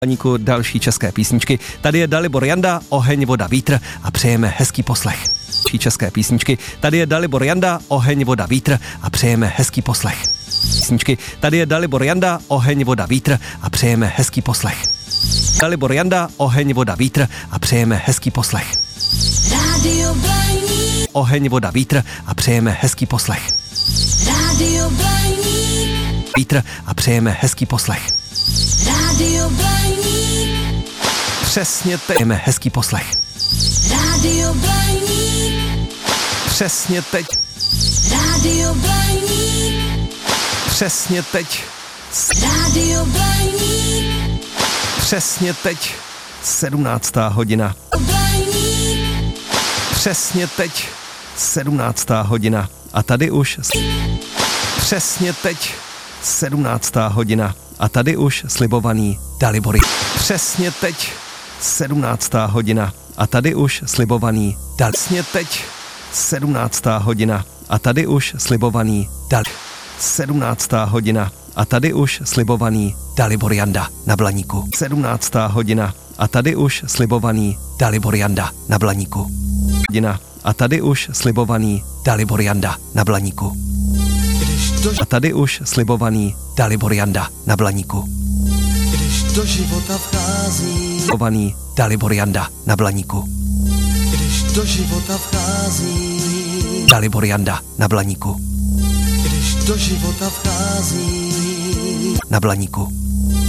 Planíku další české písničky. Tady je Dalibor Janda, Oheň, voda, vítr a přejeme hezký poslech. České písničky. Tady je Dalibor Janda, Oheň, voda, vítr a přejeme hezký poslech. Písničky. Tady je Dalibor Janda, Oheň, voda, vítr a přejeme hezký poslech. Dalibor Janda, Oheň, voda, vítr a přejeme hezký poslech. Rádio Blaník. Oheň, voda, vítr a přejeme hezký poslech. Rádio Blaník. Vítr a přejeme hezký poslech. Rádio Blaník. Přesně teď. Přejeme hezký poslech. Rádio Blaník. Přesně teď. Rádio Blaník. Přesně teď. Rádio Blaník. Přesně teď. 17. hodina. Blaník. Přesně teď. 17. hodina. A tady už. Přesně teď. 17. hodina. A tady už slibovaný Dalibor. Přesně teď. 17. hodina. A tady už slibovaný Dal. Přesně teď. 17. hodina. A tady už slibovaný Dal. 17. hodina. A tady už slibovaný Dalibor Janda na Blaníku. 17. hodina. A tady už slibovaný Dalibor Janda na Blaníku. Hodina. A tady už slibovaný Dalibor Janda na Blaníku. A tady už slibovaný Dalibor Janda na Blaníku. Když do života vchází, Slibovaný Dalibor Janda na Blaníku. když do života vchází, Dalibor Janda na Blaníku. když do života vchází, Na Blaníku.